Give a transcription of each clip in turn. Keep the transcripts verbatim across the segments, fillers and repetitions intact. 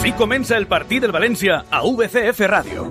Així comença el partit del València a V C F Ràdio.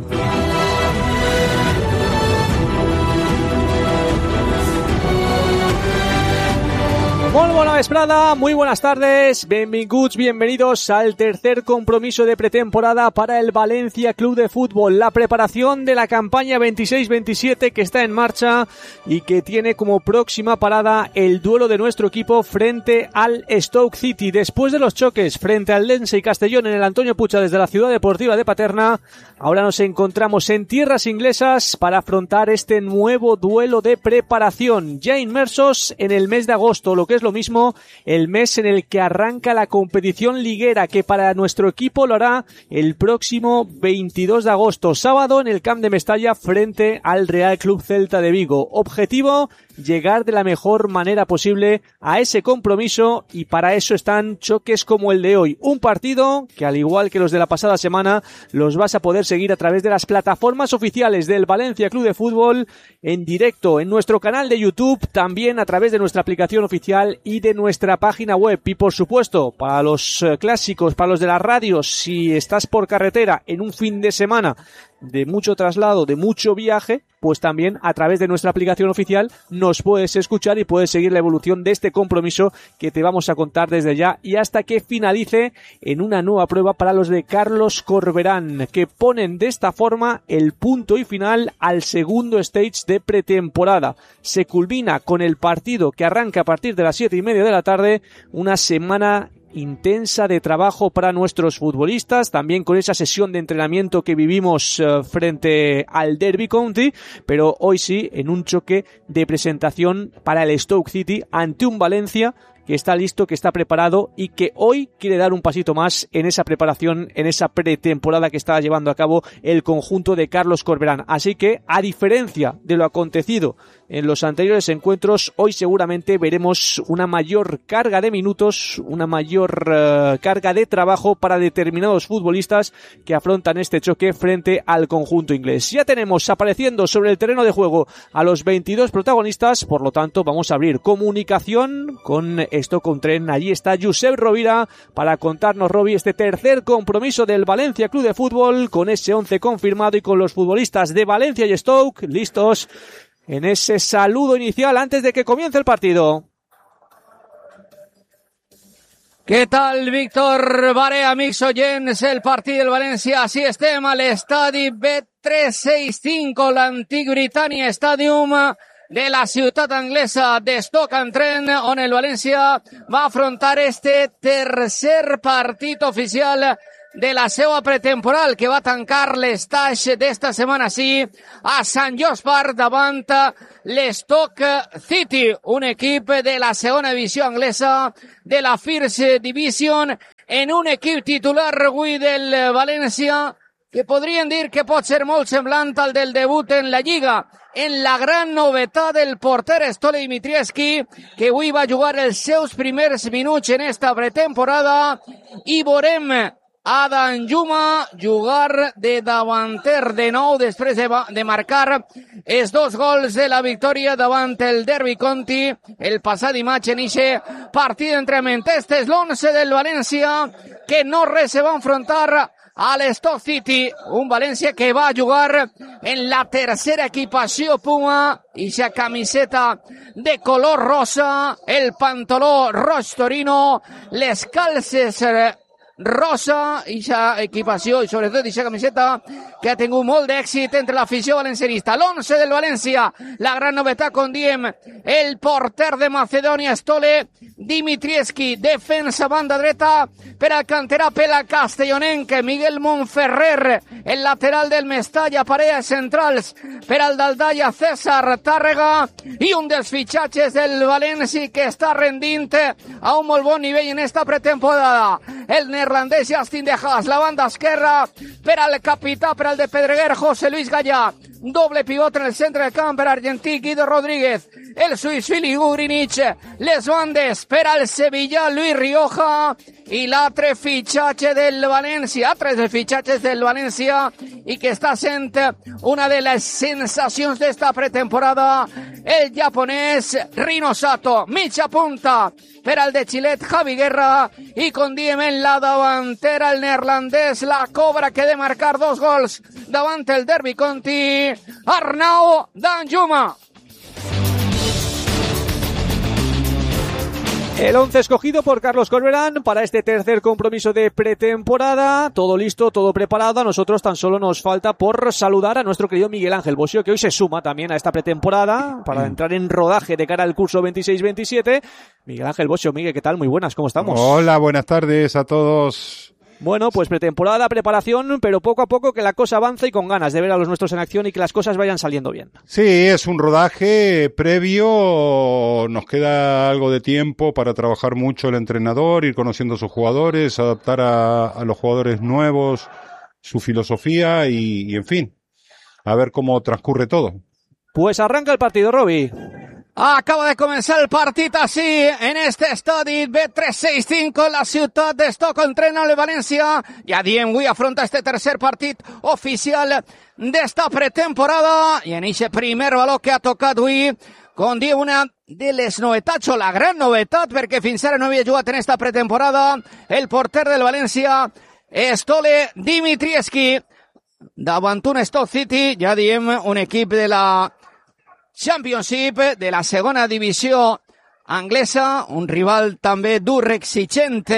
Muy buena vesprada, muy buenas tardes, benvinguts, bienvenidos al tercer compromiso de pretemporada para el Valencia Club de Fútbol, la preparación de la campaña veintiséis veintisiete que está en marcha y que tiene como próxima parada el duelo de nuestro equipo frente al Stoke City. Después de los choques frente al Lense y Castellón en el Antonio Pucha desde la Ciudad Deportiva de Paterna, ahora nos encontramos en tierras inglesas para afrontar este nuevo duelo de preparación, ya inmersos en el mes de agosto, lo que es lo mismo el mes en el que arranca la competición liguera, que para nuestro equipo lo hará el próximo veintidós de agosto, sábado, en el Camp de Mestalla frente al Real Club Celta de Vigo. Objetivo: llegar de la mejor manera posible a ese compromiso, y para eso están choques como el de hoy. Un partido que, al igual que los de la pasada semana, los vas a poder seguir a través de las plataformas oficiales del Valencia Club de Fútbol, en directo en nuestro canal de YouTube, también a través de nuestra aplicación oficial y de nuestra página web. Y por supuesto, para los clásicos, para los de la radio, si estás por carretera en un fin de semana de mucho traslado, de mucho viaje, pues también a través de nuestra aplicación oficial nos puedes escuchar y puedes seguir la evolución de este compromiso que te vamos a contar desde ya y hasta que finalice en una nueva prueba para los de Carlos Corberán, que ponen de esta forma el punto y final al segundo stage de pretemporada. Se culmina con el partido que arranca a partir de las siete y media de la tarde, una semana intensa de trabajo para nuestros futbolistas, también con esa sesión de entrenamiento que vivimos uh, frente al Derby County, pero hoy sí en un choque de presentación para el Stoke City ante un Valencia que está listo, que está preparado y que hoy quiere dar un pasito más en esa preparación, en esa pretemporada que está llevando a cabo el conjunto de Carlos Corberán. Así que, a diferencia de lo acontecido en los anteriores encuentros, hoy seguramente veremos una mayor carga de minutos, una mayor uh, carga de trabajo para determinados futbolistas que afrontan este choque frente al conjunto inglés. Ya tenemos apareciendo sobre el terreno de juego a los veintidós protagonistas, por lo tanto vamos a abrir comunicación con Stoke-on-Trent. Allí está Josep Rovira para contarnos, Robi, este tercer compromiso del Valencia Club de Fútbol, con ese once confirmado y con los futbolistas de Valencia y Stoke listos en ese saludo inicial antes de que comience el partido. Què tal, Víctor Barea, amics oients? El partit del València, així estem a l'estadi Bet tres sis cinc, l'antic Britannia Stadium de la ciutat anglesa de Stoke-on-Trent, on el València va afrontar este tercer partit oficial de la seva pretemporal, que va tancar l'estage d'esta setmana sí a Sant George Park davant l'Stoke City, un equip de la segona divisió anglesa de la First Division, en un equip titular avui del València que podríem dir que pot ser molt semblant al del debut en la Lliga, en la gran novetat del porter Stole Dimitrievski, que avui va jugar els seus primers minuts en esta pretemporada, i veurem a Danjuma jugar de davanter de nou després de, de marcar els dos gols de la victòria davant el Derby County el passat dimarts en ixe partit d'entrenament. Este és l'onze del València, que no res se va enfrontar a l'Stoke City, un València que va jugar en la tercera equipació Puma, i sa camiseta de color rosa, el pantaló roig Torino, les calces rosa, i sa equipació i sobretot i sa camiseta que ha tingut molt d'èxit entre l'afició valencianista. L'onze del València, la gran novetat, com diem, el porter de Macedònia Stole Dimitrievski, defensa banda dreta per al canterà pela castellonenc Miguel Montferrer, el lateral del Mestalla, parelles centrals per al Daldalla César Tàrrega, i un dels fitxatges del València que està rendint a un molt bon nivell en esta pretemporada, el neerlandès Justin De Haas, la banda esquerra per al capità, per al de Pedreguer, José Luis Gallà. doble pivote en el centro del campo, el argentí Guido Rodríguez, el suís Fili Gurinic, les bandes per al Sevilla Luis Rioja, i l'altre fitxatge del València, tres fitxatges del València, i que està sent una de les sensacions d'esta pretemporada, el japonès Rino Sato, mitja punta per al de Xilet Javi Guerra, i com diem en la davantera el neerlandès, la cobra que ha de marcar dos gols davant el Derby County, Arnau Danjuma. El once escogido por Carlos Corberán para este tercer compromiso de pretemporada. Todo listo, todo preparado. A nosotros tan solo nos falta por saludar a nuestro querido Miguel Ángel Bosio, que hoy se suma también a esta pretemporada para entrar en rodaje de cara al curso veintiséis veintisiete. Miguel Ángel Bosio, Miguel, ¿qué tal? Muy buenas, ¿cómo estamos? Hola, buenas tardes a todos. Bueno, pues pretemporada, preparación, pero poco a poco que la cosa avanza y con ganas de ver a los nuestros en acción y que las cosas vayan saliendo bien. Sí, es un rodaje previo, nos queda algo de tiempo para trabajar mucho el entrenador, ir conociendo a sus jugadores, adaptar a, a los jugadores nuevos su filosofía y, y, en fin, a ver cómo transcurre todo. Pues arranca el partido, Robi. Acaba de començar el partit així en este estadi B tres seis cinco en la ciutat d'Estoc, entrena el València. Ja diem, avui afronta este tercer partit oficial d'esta pretemporada i en aquest primer valor que ha tocat avui, com diu, una de les novetats o la gran novetat, perquè fins ara no havia jugat en esta pretemporada el porter del València, Stole Dimitrievski, davant un Stoke City, ja diem, un equip de la Championship, de la segona divisió anglesa, un rival també dur, exigent,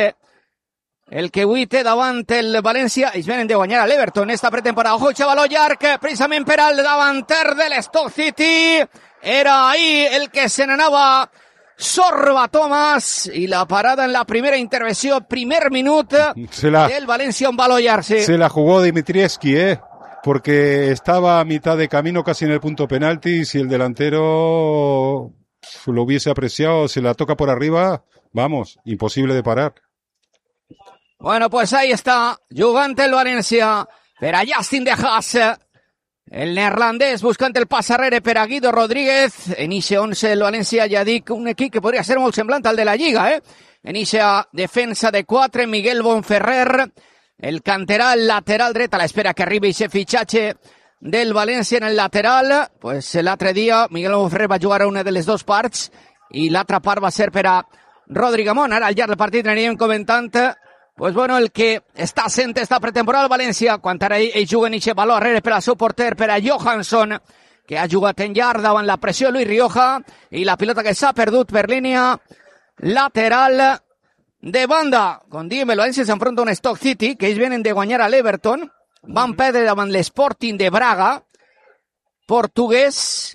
el que avui té davant el València. Ells venen de guanyar a l'Everton esta pretemporada. Ojo, xavaló llarg, precisament per al davanter de l'Stoke City. Era ahí el que se n'anava Sorba Thomas, i la parada en la primera intervenció, primer minut la, del València, un valor llarg. Sí. Se la jugó Dimitrievski, eh. porque estaba a mitad de camino casi en el punto penalti. Si el delantero lo hubiese apreciado, se la toca por arriba, vamos, imposible de parar. Bueno, pues ahí está, jugant el València per a Justin De Haas, el neerlandès buscant el pas arrere per a Guido Rodríguez. En ixe once el València, ja dic, un equip que podria ser molt semblant al de la Lliga, eh? En ixa defensa de quatre, Miguel Bonferrer, el canterà, el lateral dret, a l'espera que arribi aquest fitxatge del València en el lateral. Pues l'altre dia Miguel Bonferrer va jugar a una de les dues parts i l'altra part va ser per a Rodri Gamón. Ara al llarg del partit anirem comentant, pues bueno, el que està sent esta pretemporada al València, quan ara ell juga en aquest valor arrere per al seu porter, per a Johansson, que ha jugat en llarg davant la pressió de Luis Rioja, i la pilota que s'ha perdut per línia lateral de banda. Com diem, el València s'enfronta a un Stoke City, que ells venen de guanyar a l'Everton, van perdre davant l'Sporting de Braga, portuguès,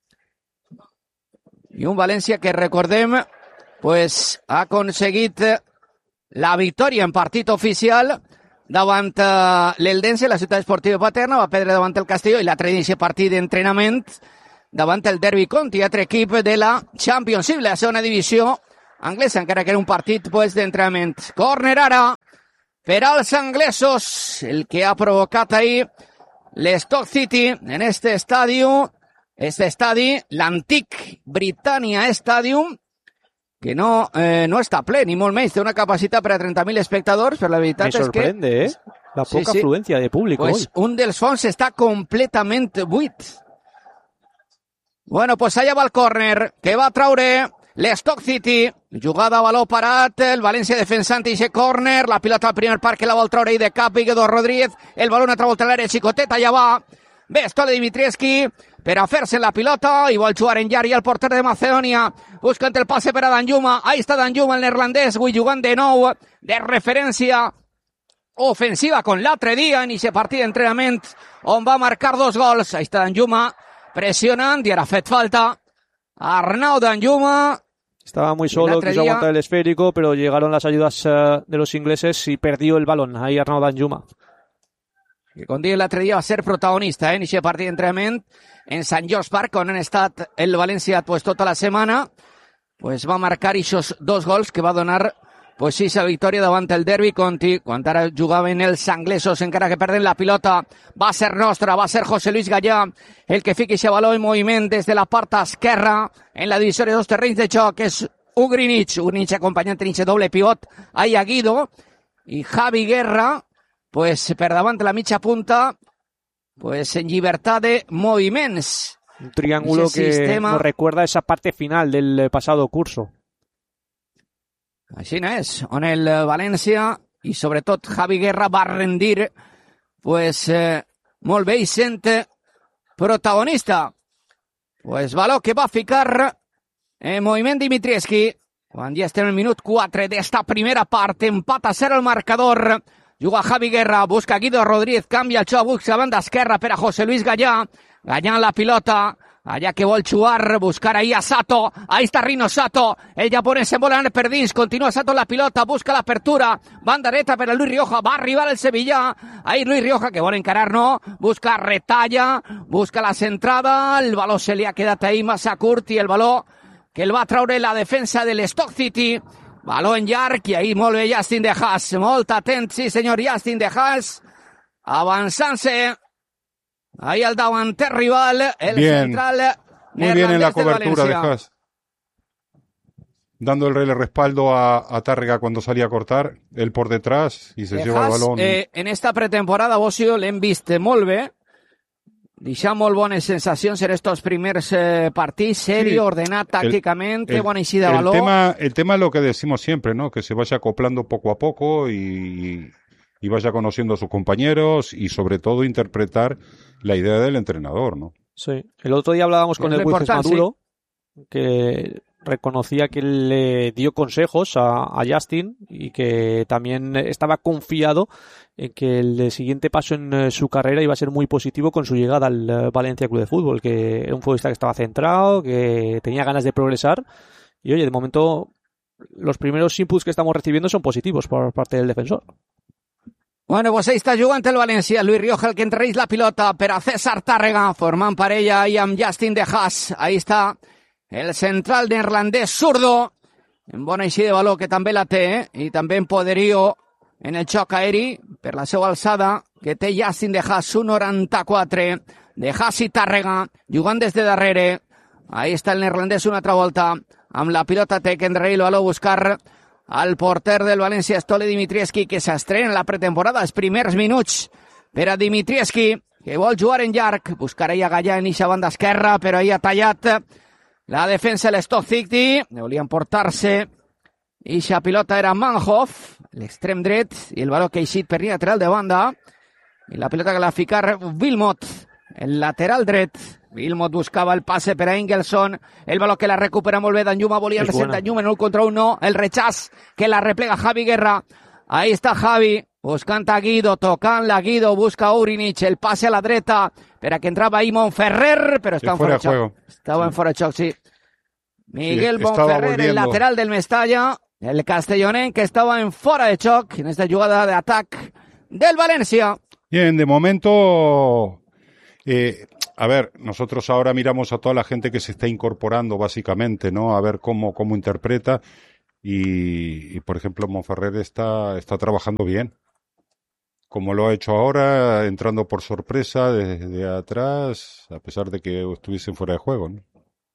i un València que, recordem, pues, ha aconseguit la victòria en partit oficial davant uh, l'Eldense, la ciutat esportiva Paterna, va perdre davant el Castelló, i l'altre dia partit d'entrenament davant el Derby County, altre equip de la Championship, la segona divisió anglesa, encara que era un partit pues, d'entrenament. Córner ara per als anglesos, el que ha provocat ahir l'Stoke City en este estadi, este estadi, l'antic Britannia Stadium, que no, eh, no està ple, ni molt menys, té una capacitat per a trenta mil espectadors, però la veritat és que... Me sorprende, eh? La poca sí, sí. afluència de públic pues hoy. Un dels fons està completament buit. Bueno, pues allà va el córner, que va traure l'Stoke City, jugada a valor parat, el València defensant i córner, la pilota al primer parc que la vol treure ahí de cap, Guido Rodríguez, el baló una altra volta a l'àrea xicoteta, allà va, bé, Stole Dimitrievski, per a fer-se la pilota, i vol jugar en llarg, i el porter de Macedònia, buscant el passe per a Danjuma, ahí està Danjuma, el neerlandès, avui jugant de nou, de referència ofensiva con l'altre dia, en aquest partit d'entrenament, on va marcar dos gols, ahí està Danjuma, pressionant, i ara ha fet falta, Arnau Danjuma. Estaba muy solo, quiso día... aguantar el esférico, pero llegaron las ayudas uh, de los ingleses y perdió el balón. Ahí Arnau Danjuma. Que com diu l'altre dia va ser protagonista eh, en aquest partit d'entrenament en Sant George Park, on han estat el València pues, tota la setmana. Pues va marcar aquests dos gols que va donar pues sí, esa victòria davant el Derby Conti, quan ara jugaven els anglesos, encara que perden la pilota, va ser nostra, va ser José Luis Gallà el que fiqui ese baló en moviment des de la part esquerra en la divisió de dos terrenys de joc, és Ugrinic, Ugrinic acompanyant en ese doble pivot, ahí a Guido, i Javi Guerra, pues per davant de la mitja punta, pues en llibertat de moviments. Un triángulo que sistema... nos recuerda esa parte final del pasado curso. Així és, on el València i sobretot Javi Guerra va rendir pues eh, molt bé i sent protagonista. Pues baló que va ficar en moviment Dimitrievski quan ja estem en el minut quatre d'esta primera part, empat a zero el marcador. Juga Javi Guerra, busca Guido Rodríguez, canvia el xoc, busca banda esquerra per a José Luis Gallà. Gallà en la pilota, allà que vol jugar, buscar ahí a Sato, ahí està Rino Sato, el japonès se vol anar per dins, continua Sato en la pilota, busca l'apertura, banda dreta per a Luis Rioja, va arribar el Sevilla, ahí Luis Rioja que vol encarar, no, busca retalla, busca la centrada, el baló se li ha quedat ahí massa curt i el baló que el va traure la defensa del Stoke City, baló en llarg i ahí molt bé Justin De Haas, molt atent, sí senyor Justin De Haas, avançant-se. Ahí al davanter rival, el bien. central. Muy bien en la cobertura de Haas. Dando el respaldo a, a Tàrrega cuando salía a cortar, él por detrás y se de lleva Haas, el balón. Eh, en esta pretemporada, Bocio, l'hem vist molt bé. Deixa molt bones sensacions en estos primers eh, partits, serio, sí. ordenat tácticamente, buena eixida de balón. El tema, el tema es lo que decimos siempre, ¿no? Que se vaya acoplando poco a poco y... y vaya conociendo a sus compañeros y sobre todo interpretar la idea del entrenador, ¿no? Sí. El otro día hablábamos con el Wilfes Maduro, sí. que reconocía que le dio consejos a, a Justin y que también estaba confiado en que el siguiente paso en su carrera iba a ser muy positivo con su llegada al Valencia Club de Fútbol, que era un futbolista que estaba centrado, que tenía ganas de progresar y oye, de momento los primeros inputs que estamos recibiendo son positivos por parte del defensor. Bueno, pues ahí està jugant el València. Luis Rioja, el que entreís la pilota per a César Tàrrega, formant parella i amb Justin De Haas. Ahí està el central neerlandès zurdo, en bona eixida de baló que també la té, eh? I també en poderio en el xoc aeri per la seva alçada que té Justin De Haas, un noranta-quatre. De Haas i Tàrrega jugant des de darrere. Ahí està el neerlandès una altra volta amb la pilota té que endarrere el baló buscar al porter del València, Stole Dimitrievski, que s'estrena en la pretemporada, els primers minuts per a Dimitrievski, que vol jugar en llarg, buscarà a Gallà en eixa banda esquerra, però ahí ha tallat la defensa de l'Stoke City, volien portar-se, eixa pilota era Manhoff, l'extrem dret, i el baló que ha eixit per lateral de banda, i la pilota que l'ha ficat Wilmot, el lateral dret. Wilmot buscava el passe per a Ingelsson, el baló que la recupera molt bé Danjuma, volia el recent Danjuma en un contra un no, el rechaz que la replega Javi Guerra, ahí està Javi, buscant a Guido, tocant la Guido, busca a Ugrinic, el passe a la dreta, per a que entrava ahí Monferrer, però està en fora de xoc. Estava en fora de xoc, sí. Miguel sí, Monferrer, el lateral del Mestalla, el castellonenc que estava en fora de xoc, en esta jugada de atac del València. Bien, de momento... Eh... A ver, nosotros ahora miramos a toda la gente que se está incorporando básicamente, ¿no? A ver cómo, cómo interpreta y, y, por ejemplo, Monferrer está, está trabajando bien. Como lo ha hecho ahora, entrando por sorpresa desde atrás, a pesar de que estuviesen fuera de juego, ¿no?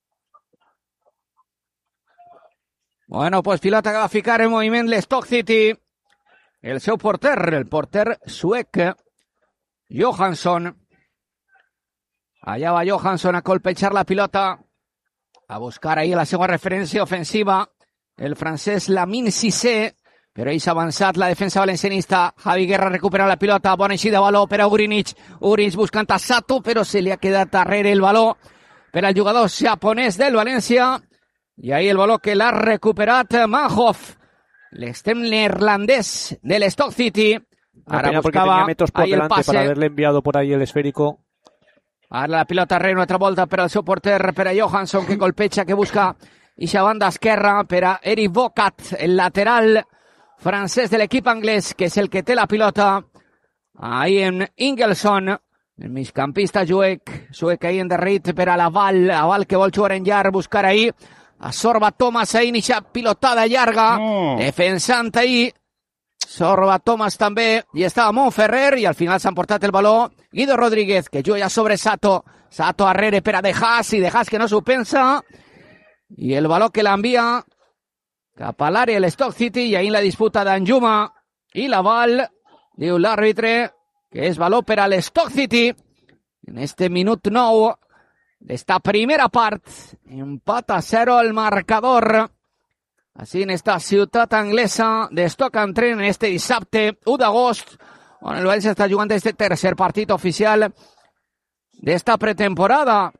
Bueno, pues pilota que va a ficar en moviment l'Stoke City. El seu porter, el porter suec, Johansson. Allà va Johansson a colpejar la pilota, a buscar ahí la seva referència ofensiva, el francès Lamine Cissé, però ahí s'ha avançat la defensa valencianista. Javi Guerra recupera la pilota, bona eixida de baló per a Ugrinic, Ugrinic buscant a Sato, però se li ha quedat darrere el baló per al jugador japonès del València, i ahí el baló que l'ha recuperat Manhoff, l'extrem neerlandès de l'Stoke City. Ara buscava ahí el passe para haberle enviado por ahí el esférico. Ara la pilota re una altra volta per al seu porter, per a Johansson, que colpeja, que busca ixa banda esquerra per a Eric Bocat, el lateral francès de l'equip anglès, que és el que té la pilota. Ahí en Ingelsson, el migcampista suec, suec ahí endarrit per a l'Aval, Aval que vol jugar en llarg, buscar ahí a Sorba Thomas a iniciar pilotada llarga, no. defensant ahir, Sorba Thomas també, i estava Montferrer, i al final s'ha emportat el baló Guido Rodríguez, que juga sobre Sato, Sato arrere per a De Haas, i De Haas que no s'ho pensa, i el baló que l'envia cap a l'àrea de l'Stoke City, i ahir la disputa d'Anjuma i l'aval, diu l'àrbitre, que és baló per a l'Stoke City, en este minut nou d'esta primera part, empat a zero el marcador, així en esta ciutat anglesa de Stoke-on-Trent, en este dissabte u d'agost, on el València està jugant este tercer partit oficial d'esta pretemporada,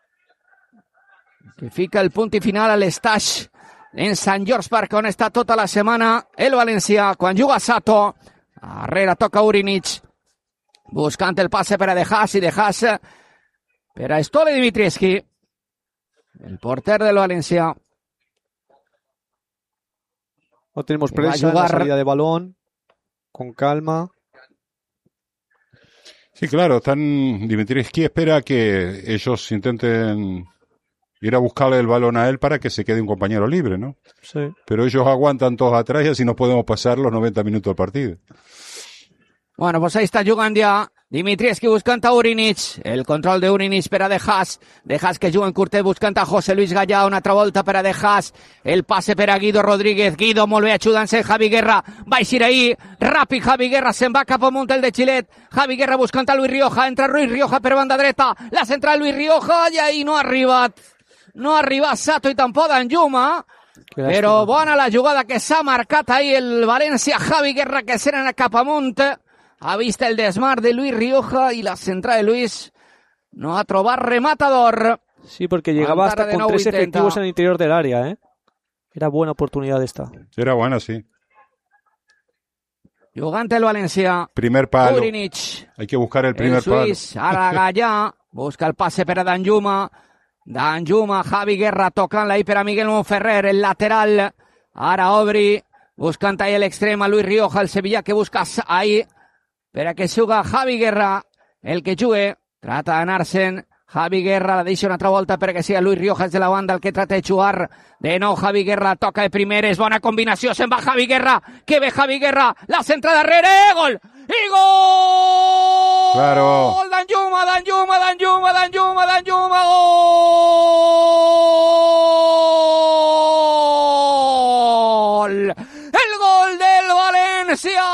que fica el punt i final a l'Estaix en Sant George Park, on està tota la setmana el València, quan juga Sato, darrere toca Urinic, buscant el passe per a De Haas, i De Haas per a Stole Dimitrievski, el porter del València. No tenemos presa en la salida de balón, con calma. Sí, claro, están Dimitrievski espera que ellos intenten ir a buscarle el balón a él para que se quede un compañero libre, ¿no? Sí. Pero ellos aguantan todos atrás y así no podemos pasar los noventa minutos del partido. Bueno, pues ahí está jugando ya Dimitrievski buscant a Urinic, el control de Urinic per a De Haas, De Haas que juga en curtet buscant a José Luis Gallà, una altra volta per a De Haas, el passe per a Guido Rodríguez, Guido molt bé ajudant-se Javi Guerra, va eixir ahir, ràpid Javi Guerra, se'n va cap a Montel de Xilet, Javi Guerra buscant a Luis Rioja, entra Luis Rioja per banda dreta, la central Luis Rioja, i ahir no ha arribat, no ha arribat Sato i tampoc Danjuma, però bona la jugada que s'ha marcat ahir el València, Javi Guerra que s'era cap amunt, ha vist el desmar de Luis Rioja y la central de Luis no ha trobat rematador. Sí, porque llegaba hasta con tres intenta. efectivos en el interior del área, ¿eh? Era buena oportunidad esta. Era buena, sí. Jugante el Valencia. Primer palo. Urinic. Hay que buscar el primer el Suís, palo. A la Gallà. Busca el passe per a Danjuma. Danjuma, Javi Guerra tocant-la ahí per a Miguel Monferrer, el lateral. Ara obri. Buscant ahí l'extrem a Luis Rioja, el sevillà que busca ahí. Per a que juga Javi Guerra, el que jugue, trata d'anar-se'n, Javi Guerra la deixa una altra volta per a que sigui Luis Riojas de la banda el que trata de jugar, de nou Javi Guerra, toca de primeres, bona combinació, se'n va Javi Guerra, que ve Javi Guerra, la centra darrere, gol! I gol! Claro. Gol d'Anjuma, d'Anjuma, d'Anjuma, d'Anjuma, d'Anjuma, gol! El gol del València!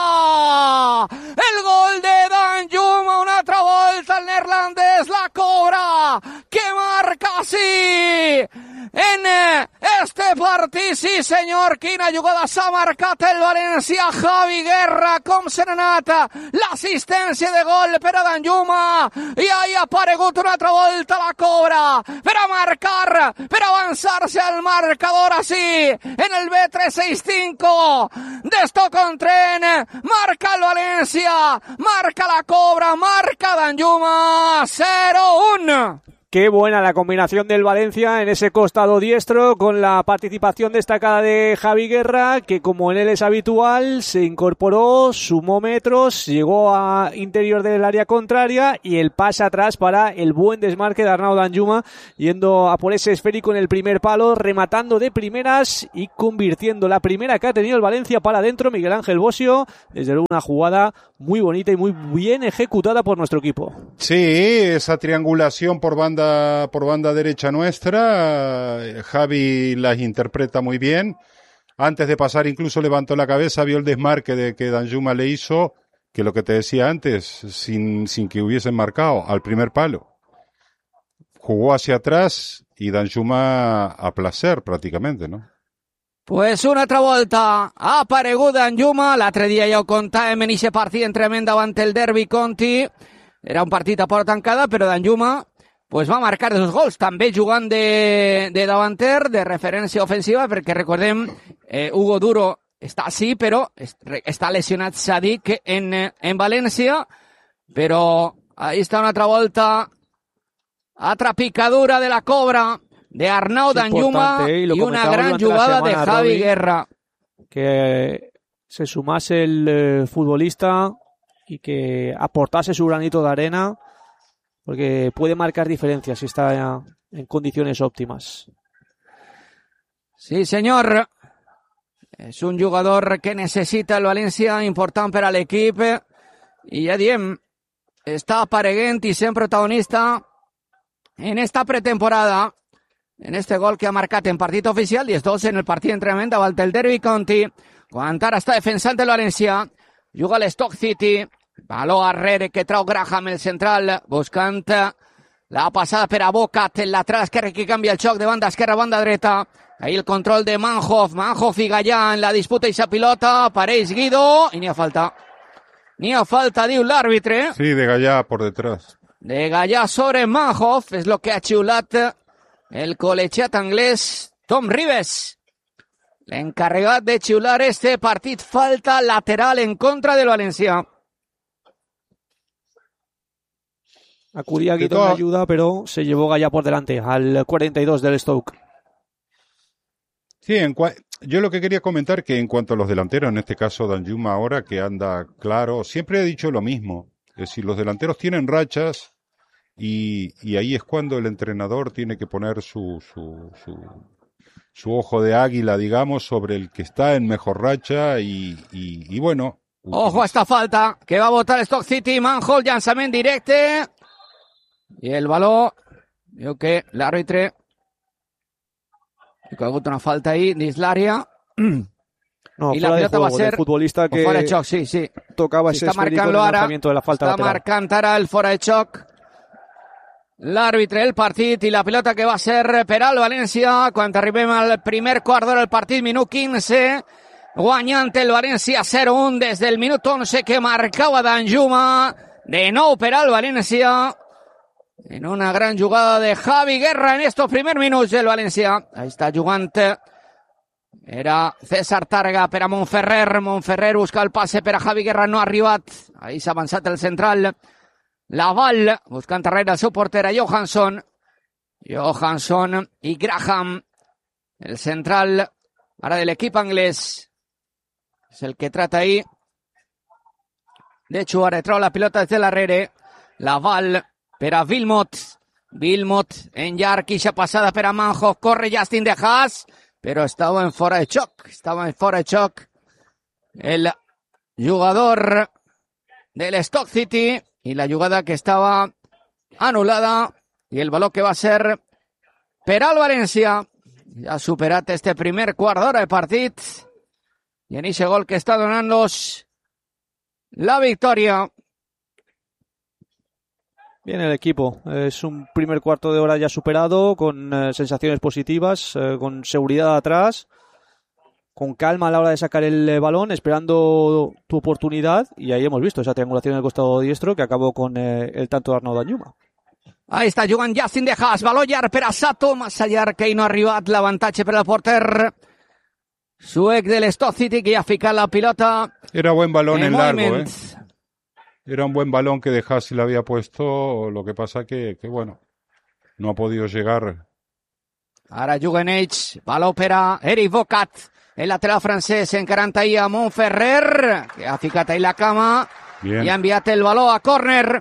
El gol de Danjuma, una altra volta el neerlandès la cobra, que marca sí en este partit, sí senyor, quina jugada s'ha marcat el València, Javi Guerra, com se n'ha anat l'assistència de gol per a Danjuma, i ahí ha aparegut una altra volta la cobra per a marcar, per avançar-se al marcador així, en el B tres seixanta-cinc de Stoke-on-Trent, marca el València, marca la cobra, marca Danjuma, cero uno. Qué buena la combinación del Valencia en ese costado diestro, con la participación destacada de Javi Guerra, que como en él es habitual, se incorporó, sumó metros, llegó a interior del área contraria, y el pase atrás para el buen desmarque de Arnau Danjuma, yendo a por ese esférico en el primer palo, rematando de primeras y convirtiendo la primera que ha tenido el Valencia para adentro, Miguel Ángel Bosio. Desde luego una jugada muy bonita y muy bien ejecutada por nuestro equipo. Sí, esa triangulación por banda por banda derecha nuestra, Javi las interpreta muy bien. Antes de pasar incluso levantó la cabeza, vio el desmarque de que Danjuma le hizo, que lo que te decía antes, sin, sin que hubiesen marcado, al primer palo. Jugó hacia atrás y Danjuma a placer prácticamente, ¿no? Pues una altra volta ha aparegut Danjuma, l'altre dia ja ho contàvem en aquest partit entrement davant el Derby Conti, era un partit a porta tancada, però Danjuma pues va marcar dos gols, també jugant de, de davanter, de referència ofensiva, perquè recordem, eh, Hugo Duro està sí, però està lesionat, s'ha dit, que en, en València, però ahí està una altra volta, altra picadura de la cobra de Arnau Danjuma, eh, y, y una gran jugada semana, de Javi Robbie, Guerra. Que se sumase el eh, futbolista y que aportase su granito de arena, porque puede marcar diferencias si está en condiciones óptimas. Sí, senyor. És un jugador que necessita el València, important per a l'equip. I ja diem, està apareguent i sent protagonista en esta pretemporada, en este gol que ha marcat en partit oficial, diez dos en el partit d'entrenament davant del Derby County, quan ara està defensant el València, juga l'Stoke City, baló arrere que trau Graham, el central, buscant la passada per a Bocat, el lateral esquerre que canvia el xoc de banda esquerra a banda dreta, ahí el control de Manhoff, Manhoff i Gallà en la disputa i sa pilota, apareix Guido, i n'hi ha falta. N'hi ha falta, diu l'àrbitre. Sí, de Gallà por detrás. De Gallà sobre Manhoff, és lo que ha xiulat el col·legiat anglès Tom Ribes, l'encarregat de xiular este partit. Falta lateral en contra del València. Acudía Guido en ayuda, pero se llevó Gallà por delante al cuarenta y dos del Stoke. Sí, en cua- yo lo que quería comentar que en cuanto a los delanteros, en este caso Danjuma ahora que anda claro, siempre he dicho lo mismo. Es decir, los delanteros tienen rachas y, y ahí es cuando el entrenador tiene que poner su, su, su, su ojo de águila, digamos, sobre el que está en mejor racha y, y, y bueno. Ojo a esta falta que va a votar Stoke City. Manhoff, llançament directe. I el baló, diu que l'àrbitre ha hagut una falta ahí dins l'àrea. No, y fuera la de pelota juego, va a ser del futbolista que fora de xoc, sí, sí. tocaba Sí, ese està esférico en el marcant-lo ara, lanzamiento de la falta està lateral. marcant ara el fora de xoc l'àrbitre del partit i la pilota que va ser per al València quan arribem al primer quart d'hora del partit, minut quinze, guanyant el València zero un des del minut onze que marcava Danjuma, de nou per al València, en una gran jugada de Javi Guerra en estos primeros minuts del València. Ahí està jugant, era César Targa per a Montferrer, Montferrer busca el passe per a Javi Guerra, no ha arribat, ahí s'ha avançat el central, Laval, buscant darrere el seu porter a Johansson, Johansson i Graham, el central ara de l'equip anglès, és el que trata ahí de xuar, trau la pilota des de l'arrere, Laval per a Wilmot, Wilmot en llarg, ixa passada per a Manhoff, corre Justin De Haas, però estava en fora de xoc, estava en fora de xoc el jugador del Stoke City i la jugada que estava anul·lada i el baló que va ser per al València. Ja ha superat este primer quart d'hora de partit i en ese gol que està donant-los la victòria. Bien el equipo, es un primer cuarto de hora ya superado, con eh, sensaciones positivas, eh, con seguridad atrás, con calma a la hora de sacar el eh, balón, esperando tu oportunidad, y ahí hemos visto esa triangulación en el costado diestro que acabó con eh, el tanto de Arnaud Danjuma. Ahí està jugant Justin De Haas, baló llarg per a Sato, massa llarg que hi no ha arribat, l'avantatge per al porter suec de l'Stoke City, que ja ha ficat la pilota. Era buen balón en, en largo, moviment. ¿eh? Era un buen balón que De Haas le había puesto, lo que pasa que, que bueno, no ha podido llegar. Ara juguen ells, baló per a Eric Bocat, el lateral francès encarant ahí a Montferrer, que ha ficat ahí la cama. Bien. I ha enviat el baló a córner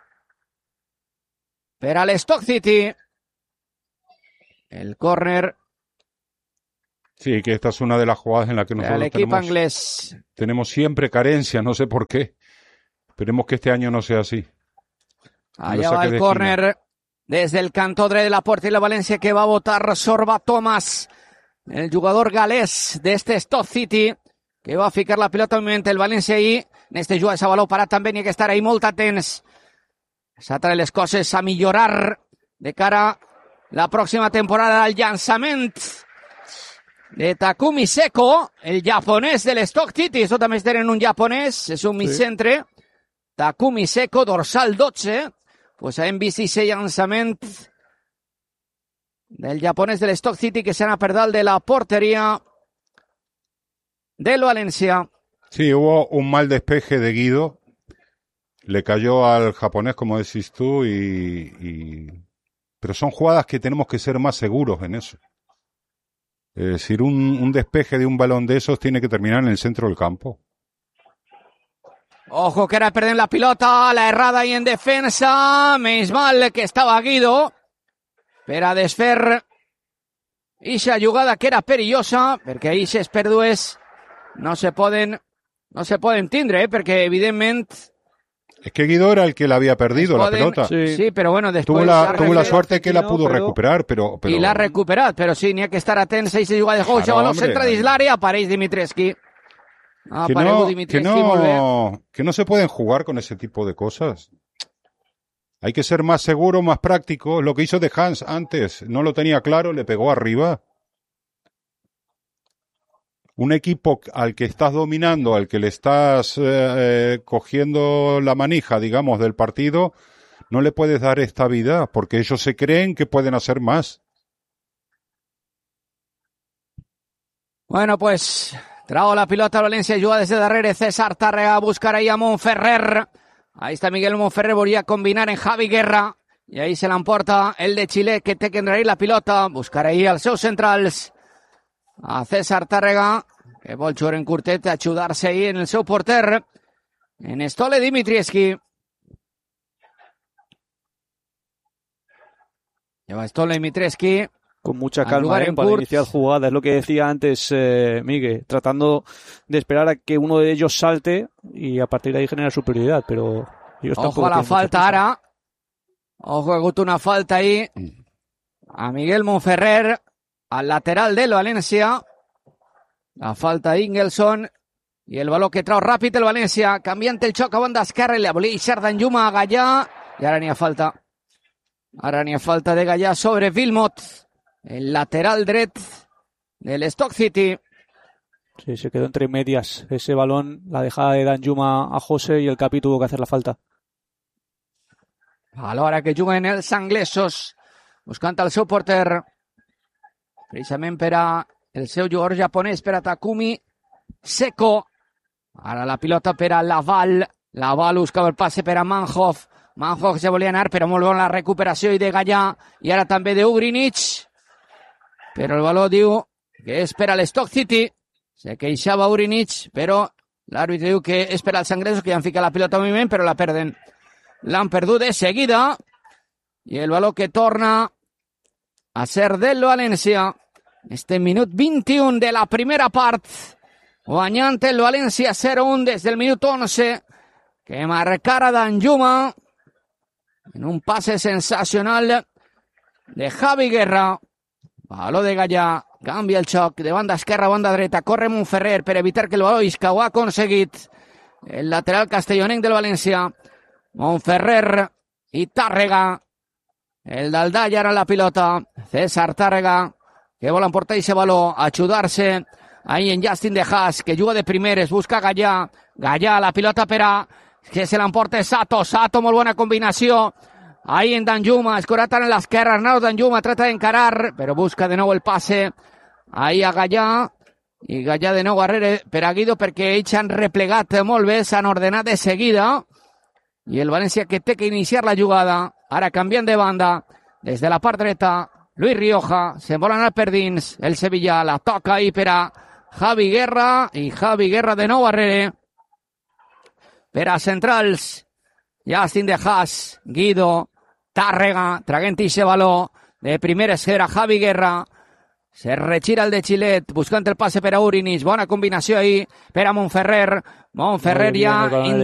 per a l'Stoke City. El córner Sí, que esta es una de las jugadas en las que per a nosotros l'equip tenemos, anglès. tenemos siempre carencia, no sé por qué. Esperemos que este año no sea así. Allà va el córner des del cantó dret de la puerta i la València que va votar Sorba Thomas, el jugador galès d'este Stoke City, que va ficar la pilota en moviment el València ahir. En este jugada s'ha baló parat també, n'hi ha que estar ahí molt atents. S'ha tret les coses a millorar de cara a la pròxima temporada. El llançament de Takumi Seko, el japonès de l'Stoke City. Això també tenen un japonès, és un mig-centre. Takumi Seko, dorsal dotze. Pues hem vist ese llançament del japonès de l'Stoke City que s'ha per dalt de la porteria del València. Sí, hubo un mal despeje de Guido. Le cayó al japonés, como decís tú, y, y... pero son jugadas que tenemos que ser más seguros en eso. Es decir, un, un despeje de un balón de esos tiene que terminar en el centro del campo. Ojo que ara perdem la pilota, la errada ahí en defensa, menys mal que estava Guido per a desfer Ixa jugada que era perillosa, perquè ahir ses pèrdues no se poden, no se poden tindre, eh? Perquè evidentment... Es que Guido era el que la había perdido, poden, la pelota. Sí, sí, però bueno, després... Tuvo la, tuvo la recuperat, suerte que la pudo però... recuperar, però... però... I l'ha recuperat, però sí, n'hi ha que estar atents. Ahí se juga de juego, Claro, balón hombre. centra dins l'àrea, apareix Dimitrescu. Que Apareix no, que, Dimitrescu, molt bé. no, que no se pueden jugar con ese tipo de cosas. Hay que ser más seguro, más práctico. Lo que hizo De Hans antes, no lo tenía claro, le pegó arriba. Un equipo al que estás dominando, al que le estás eh, eh, cogiendo la manija, digamos, del partido, no le puedes dar esta vida, porque ellos se creen que pueden hacer más. Bueno, pues trago la pilota al València, juga des de darrere César Tàrrega a buscar ahí a Montferrer. Ahí está Miguel Montferrer, volia combinar en Javi Guerra i ahí se l'emporta el de Xile, que té que enrair la pilota, buscar ahí els seus centrals a César Tàrrega, que vol jugar en curtet, ajudar-se ahí en el seu porter, en Stole Dimitrievski. Lleva Stole Dimitrievski. Con mucha calma, ¿eh? Para Kurt. iniciar jugada, es lo que decía antes eh, Miguel, tratando de esperar a que uno de ellos salte y a partir de ahí generar superioridad, pero ellos Ojo tampoco a la tienen mucha falta prisa. ara. Ojo, ha hagut una falta ahí a Miguel Montferrer, al lateral del València. La falta d'Ingelson i el baló que trau ràpid el València, canviant el xoc a banda esquerra, i la volia deixar d'Anjuma a Gallà, i ara n'hi ha falta. Ara n'hi ha falta de Gallà sobre Wilmot, el lateral dret del Stoke City. Sí, se quedó entre medias ese balón, la dejada de Danjuma a José y el Capi tuvo que hacer la falta. Alhora que juguen els anglesos, buscant el seu porter, precisament per a el seu jugador japonès, per a Takumi Seko. Ara la pilota per a Laval. Laval buscava el passe per a Manhoff. Manhoff se volia anar, però molt bona la recuperació i de Gallà, i ara també de Ugrinic. Però el baló diu que és per a l'Stoke City. Se queixava Ugrinic, però l'àrbitre diu que és per als anglesos, que ja han ficat la pilota en moviment, però la perden. L'han perdut de seguida. I el baló que torna a ser del València. Este minut vint-i-un de la primera part. Guanyant el València zero un des del minut onze. Que marcara Danjuma en un pase sensacional de Javi Guerra. Baló de Gallà. Canvia el xoc de banda esquerra a banda dreta. Corre Montferrer per evitar que el baló isca. Ho ha aconseguit el lateral castellonenc del València. Montferrer i Tàrrega. El d'Aldà ara la pilota. César Tàrrega, que vol emportar ese baló, ajudar-se ahí en Justin De Haas, que juga de primeres, busca Gallà. Gallà, la pilota per a que se l'emporta Sato. Sato, molt bona combinació. Ahí en Danjuma, escorat en l'esquerra. Arnau Danjuma trata d'encarar, però busca de nou el passe ahí a Gallà. I Gallà de nou darrere per a Guido, perquè ells han replegat molt bé, s'han ordenat de seguida. I el València que té que iniciar la jugada. Ara canviant de banda. Des de la part dreta, Luis Rioja. Se'n vol anar per dins. El Sevilla la toca ahí per a Javi Guerra. I Javi Guerra de nou darrere. Per a centrals. Justin De Haas. Guido. Tàrrega. Traguent ese baló. De primera esfera Javi Guerra. Se retira el de Chilet, buscant el passe per a Ugrinic. Bona combinació ahí per a Montferrer. Montferrer ja